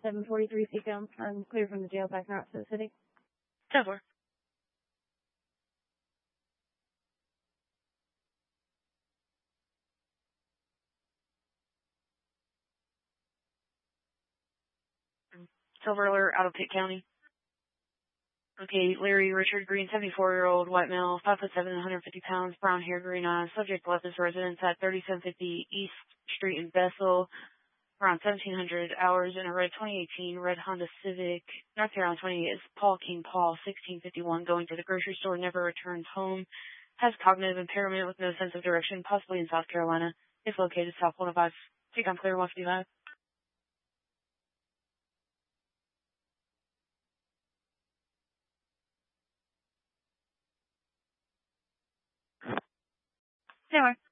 743 Seacombe. I'm clear from the jail back out to the city. 10-4. Silver Alert, out of Pitt County. Okay, Larry Richard Green, 74-year-old white male, 5'7", 150 pounds, brown hair, green eyes. Subject left his residence at 3750 East Street in Bethel around 1700 hours in a red 2018 red Honda Civic. North Carolina 28 is Paul King Paul, 1651, going to the grocery store, never returns home. Has cognitive impairment with no sense of direction, possibly in South Carolina. If located south 105. Take on clear 155. Anyway.